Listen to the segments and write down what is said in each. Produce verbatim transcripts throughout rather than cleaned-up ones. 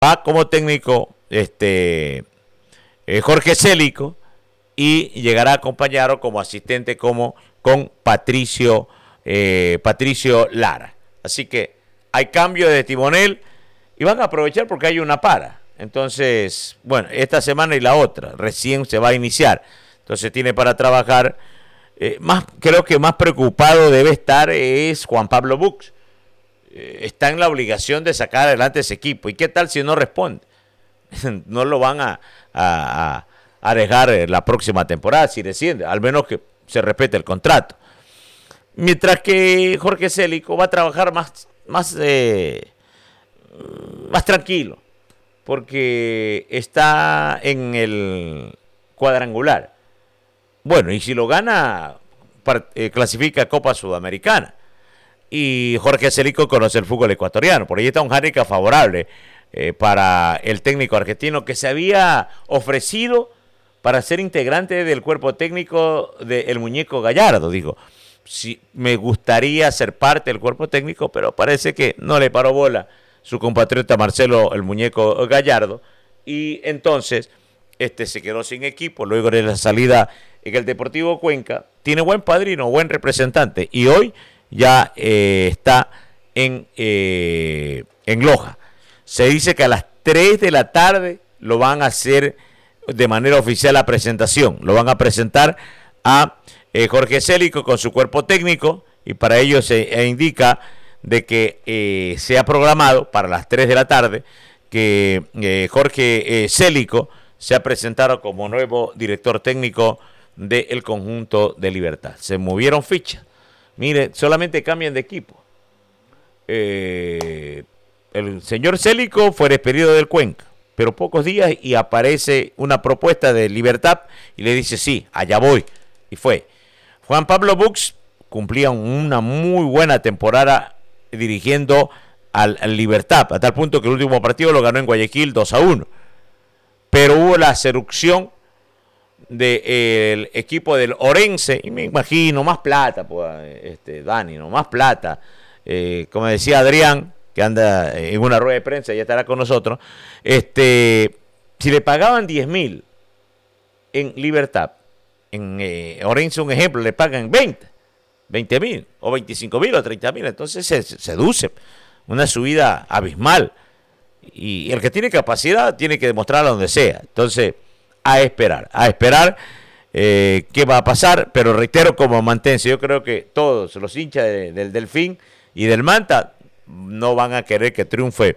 va como técnico este eh, Jorge Célico y llegará a acompañarlo como asistente como con Patricio eh, Patricio Lara. Así que hay cambio de timonel y van a aprovechar porque hay una para. Entonces, bueno, esta semana y la otra recién se va a iniciar. Entonces tiene para trabajar. Eh, más, creo que más preocupado debe estar es Juan Pablo Buch. Eh, está en la obligación de sacar adelante ese equipo. ¿Y qué tal si no responde? No lo van a, a, a arriesgar la próxima temporada si desciende, al menos que se respete el contrato. Mientras que Jorge Célico va a trabajar más, más, eh, más tranquilo, porque está en el cuadrangular. Bueno, y si lo gana, eh, clasifica a Copa Sudamericana. Y Jorge Célico conoce el fútbol ecuatoriano. Por ahí está un hándicap favorable eh, para el técnico argentino que se había ofrecido para ser integrante del cuerpo técnico del Muñeco Gallardo. Dijo, sí, me gustaría ser parte del cuerpo técnico, pero parece que no le paró bola su compatriota Marcelo el Muñeco Gallardo. Y entonces este se quedó sin equipo luego de la salida en el Deportivo Cuenca. Tiene buen padrino, buen representante, y hoy ya eh, está en, eh, en Loja. Se dice que a las tres de la tarde lo van a hacer de manera oficial la presentación. Lo van a presentar a eh, Jorge Célico con su cuerpo técnico, y para ello se eh, indica de que eh, se ha programado para las tres de la tarde que eh, Jorge eh, Célico se ha presentado como nuevo director técnico del conjunto de Libertad. Se movieron fichas. Mire, solamente cambian de equipo. Eh, el señor Célico fue despedido del Cuenca, pero pocos días y aparece una propuesta de Libertad y le dice sí, allá voy. Y fue. Juan Pablo Buch cumplía una muy buena temporada dirigiendo al, al Libertad, a tal punto que el último partido lo ganó en Guayaquil dos a uno. Pero hubo la seducción del de, eh, equipo del Orense, y me imagino, más plata, pues, este, Dani, ¿no? Más plata. Eh, como decía Adrián, que anda en una rueda de prensa, ya estará con nosotros, este, si le pagaban diez mil en Libertad, en eh, Orense, un ejemplo, le pagan veinte, veinte mil, o veinticinco mil, o treinta mil, entonces se, se seduce, una subida abismal. Y el que tiene capacidad tiene que demostrarla donde sea. Entonces, a esperar, a esperar eh, qué va a pasar. Pero reitero, como mantense, yo creo que todos los hinchas de, del Delfín y del Manta no van a querer que triunfe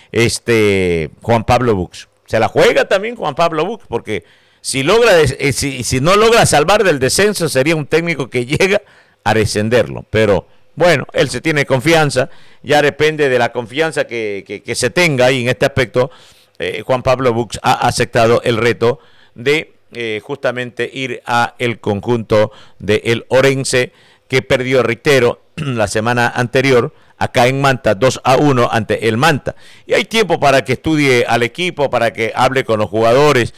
este Juan Pablo Buch. Se la juega también Juan Pablo Buch, porque si logra, eh, si, si no logra salvar del descenso, sería un técnico que llega a descenderlo. Pero bueno, él se tiene confianza, ya depende de la confianza que, que, que se tenga, y en este aspecto eh, Juan Pablo Buch ha aceptado el reto de eh, justamente ir a el conjunto del Orense, que perdió, reitero, la semana anterior acá en Manta dos a uno ante el Manta. Y hay tiempo para que estudie al equipo, para que hable con los jugadores,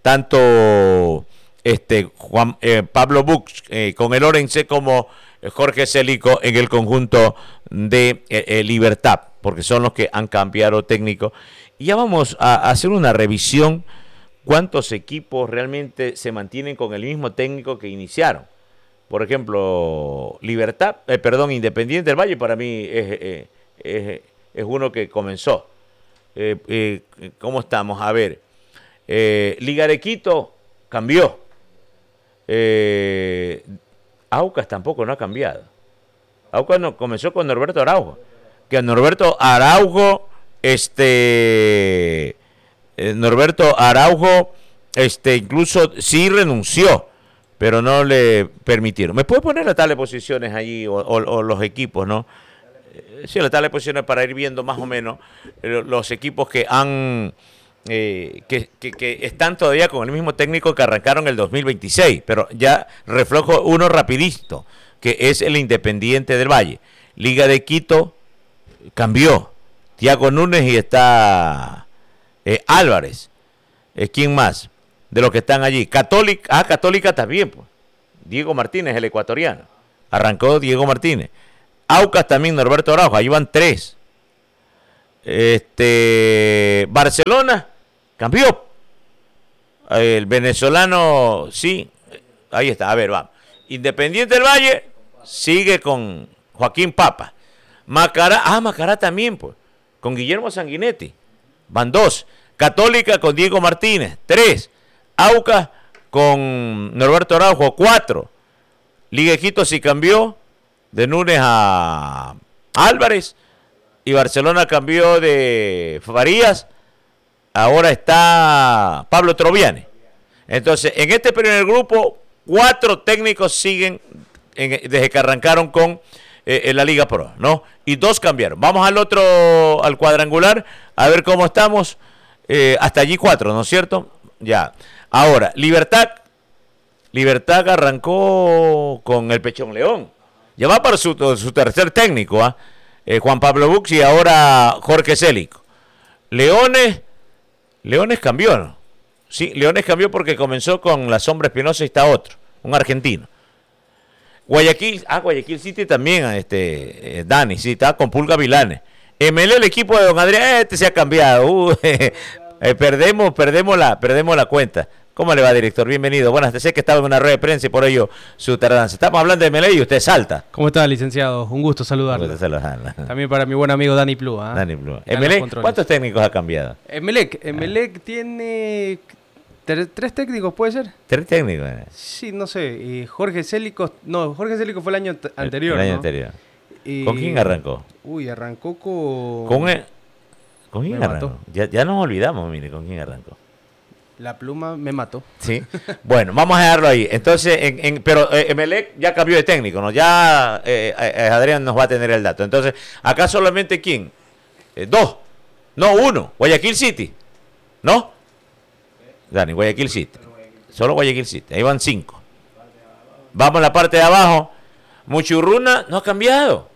tanto este Juan eh, Pablo Buch eh, con el Orense como Jorge Célico en el conjunto de eh, eh, Libertad, porque son los que han cambiado técnico. Y ya vamos a hacer una revisión cuántos equipos realmente se mantienen con el mismo técnico que iniciaron. Por ejemplo, Libertad, eh, perdón, Independiente del Valle para mí es, eh, es, es uno que comenzó. Eh, eh, ¿Cómo estamos? A ver, eh, Liga de Quito cambió. Eh, Aucas tampoco no ha cambiado. Aucas no, comenzó con Norberto Araujo. Que Norberto Araujo, este, eh, Norberto Araujo, este, incluso sí renunció, pero no le permitieron. ¿Me puede poner las tales posiciones allí o, o, o los equipos, no? Eh, sí, las tales posiciones para ir viendo más o menos eh, los equipos que han Eh, que, que, que están todavía con el mismo técnico que arrancaron el dos mil veintiséis, pero ya reflejo uno rapidito, que es el Independiente del Valle. Liga de Quito cambió, Thiago Núñez, y está eh, Álvarez. Eh, ¿Quién más de los que están allí? Católica, ah, Católica también, pues. Diego Martínez, el ecuatoriano. Arrancó Diego Martínez. Aucas también, Norberto Araujo, ahí van tres. Este, Barcelona cambió. El venezolano, sí, ahí está, a ver, vamos. Independiente del Valle sigue con Joaquín Papa. Macará, ah, Macará también, pues, con Guillermo Sanguinetti. Van dos. Católica con Diego Martínez, tres. Aucas con Norberto Araujo, cuatro. Liga de Quito sí cambió de Núñez a Álvarez. Y Barcelona cambió de Farías. Ahora está Pablo Troviani. Entonces, en este primer grupo, cuatro técnicos siguen en, desde que arrancaron con eh, en la Liga Pro, ¿no? Y dos cambiaron. Vamos al otro, al cuadrangular, a ver cómo estamos. Eh, hasta allí cuatro, ¿no es cierto? Ya. Ahora, Libertad. Libertad arrancó con el Pechón León. Ya va para su, su tercer técnico, ¿ah? ¿eh? Eh, Juan Pablo Bux y ahora Jorge Célico. Leones, Leones cambió, ¿no? Sí, Leones cambió porque comenzó con la Sombra Espinosa y está otro, un argentino. Guayaquil, ah, Guayaquil City también, este, eh, Dani, sí, está con Pulga Vilanes. M L, el equipo de Don Adrián, este se ha cambiado. Uh, eh, eh, perdemos, perdemos la, perdemos la cuenta. ¿Cómo le va, director? Bienvenido. Buenas, sé que estaba en una rueda de prensa y por ello su tardanza. Estamos hablando de M L y usted salta. ¿Cómo está, licenciado? Un gusto saludarlo. Un gusto saludarlo. También para mi buen amigo Dani Plúa. ¿eh? Dani Plúa. M L, ¿cuántos técnicos ha cambiado? Emelec, Emelec ah. tiene tres, tres técnicos, ¿puede ser? Tres técnicos. Eh. Sí, no sé. Y Jorge Célico, no, Jorge Célico fue el año t- anterior. El, el año ¿no? anterior. Y... ¿Con quién arrancó? Uy, arrancó con... ¿Con, el... ¿Con quién me arrancó? Mató. Ya, ya nos olvidamos, mire, ¿con quién arrancó? La pluma me mató. Sí. Bueno, vamos a dejarlo ahí. Entonces, en, en, pero eh, Emelec ya cambió de técnico, ¿no? Ya eh, eh, Adrián nos va a tener el dato. Entonces, acá solamente ¿quién? Eh, dos. No, uno. Guayaquil City. ¿No? Dani, Guayaquil City. Solo Guayaquil City. Ahí van cinco. Vamos a la parte de abajo. Muchurruna no ha cambiado.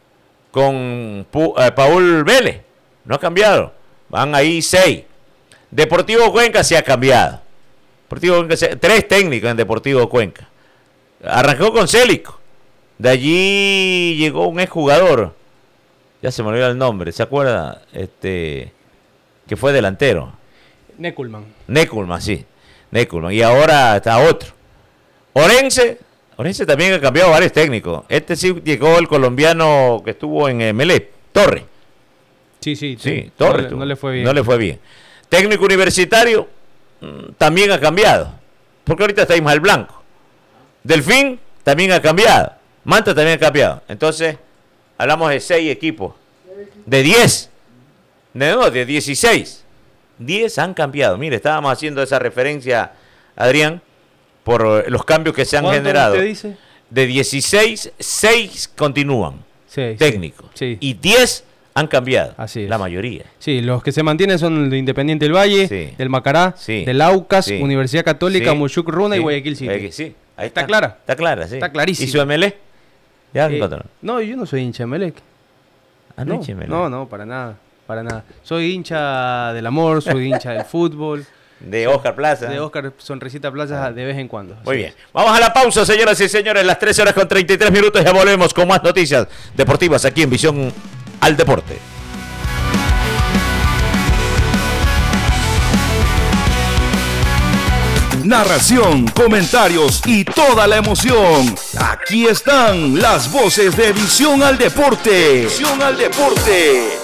Con Pu- eh, Paul Vélez. No ha cambiado. Van ahí seis. Deportivo Cuenca se ha cambiado. Deportivo Cuenca se... Tres técnicos en Deportivo Cuenca. Arrancó con Célico. De allí llegó un exjugador. Ya se me olvidó el nombre. ¿Se acuerda? Este, que fue delantero. Neculman. Neculman, sí. Neculman. Y ahora está otro. Orense. Orense también ha cambiado varios técnicos. Este sí llegó el colombiano que estuvo en Melé. Torre. Sí, sí. Sí, sí. Torre. No, no le fue bien. No le fue bien. Técnico universitario también ha cambiado, porque ahorita está Ismael Blanco. Delfín también ha cambiado. Manta también ha cambiado. Entonces, hablamos de seis equipos. De diez. De, no, de dieciséis. diez han cambiado. Mire, estábamos haciendo esa referencia, Adrián, por los cambios que se han generado. ¿Cuánto usted dice? De dieciséis, seis continúan. Sí, técnicos. Sí. Y diez han cambiado. Así es. La mayoría. Sí, los que se mantienen son el de Independiente del Valle, Sí. del Macará, Sí. del Aucas, Sí. Universidad Católica, Sí. Mushuk Runa Sí. y Guayaquil City. Guayaquil, sí. Ahí ¿Está está. clara? Está clara, sí. Está clarísimo. ¿Y su M L? Ya Eh, encontró. no, yo no soy hincha de Melec. Ah, No, hincha de Melec. no, no, para nada, para nada. Soy hincha del amor, soy hincha del fútbol, De Oscar Plaza. de Oscar Sonrisita Plaza de vez en cuando. Muy Sí. bien. Vamos a la pausa, señoras y señores. Las trece horas con treinta y tres minutos. Ya volvemos con más noticias deportivas aquí en Visión al Deporte. Narración, comentarios y toda la emoción. Aquí están las voces de Visión al Deporte. Visión al Deporte.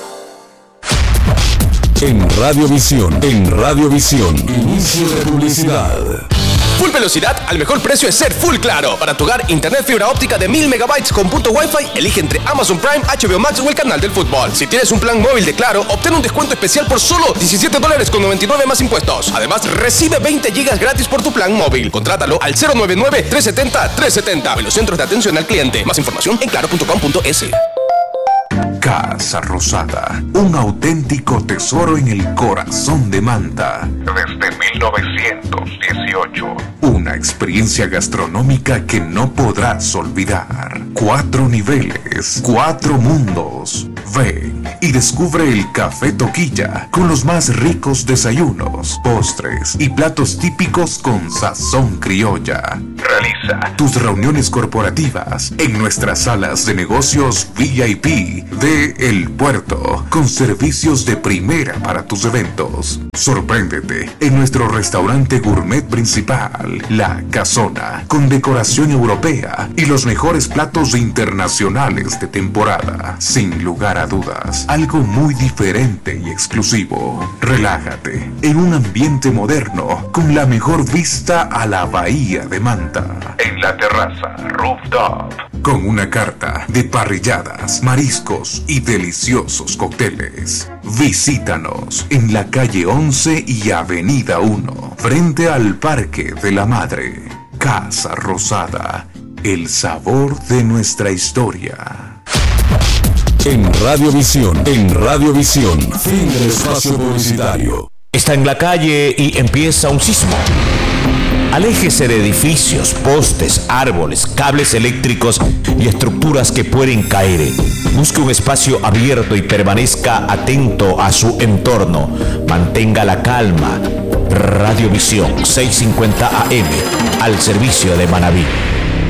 En Radiovisión, en Radiovisión, inicio de publicidad. Full velocidad al mejor precio es ser Full Claro. Para tu hogar, internet fibra óptica de mil megabytes con punto Wi-Fi, elige entre Amazon Prime, H B O Max o el canal del fútbol. Si tienes un plan móvil de Claro, obtén un descuento especial por solo diecisiete dólares con noventa y nueve más impuestos. Además, recibe veinte gigas gratis por tu plan móvil. Contrátalo al cero nueve nueve, tres siete cero, tres siete cero en los centros de atención al cliente. Más información en claro punto com punto es. Casa Rosada, un auténtico tesoro en el corazón de Manta. Desde mil novecientos dieciocho. Una experiencia gastronómica que no podrás olvidar. Cuatro niveles, cuatro mundos. Ven y descubre el Café Toquilla con los más ricos desayunos, postres y platos típicos con sazón criolla. Realiza tus reuniones corporativas en nuestras salas de negocios V I P de El Puerto, con servicios de primera para tus eventos. Sorpréndete en nuestro restaurante gourmet principal, La Casona, con decoración europea y los mejores platos internacionales de temporada. Sin lugar a dudas, algo muy diferente y exclusivo. Relájate en un ambiente moderno con la mejor vista a la bahía de Manta. En la terraza Rooftop, con una carta de parrilladas, mariscos y deliciosos cócteles. Visítanos en la calle once y avenida uno, frente al Parque de la Madre. Casa Rosada, el sabor de nuestra historia. En Radiovisión, en Radiovisión, fin del espacio publicitario. Está en la calle y empieza un sismo. Aléjese de edificios, postes, árboles, cables eléctricos y estructuras que pueden caer. Busque un espacio abierto y permanezca atento a su entorno. Mantenga la calma. Radiovisión seiscientos cincuenta A M, al servicio de Manabí.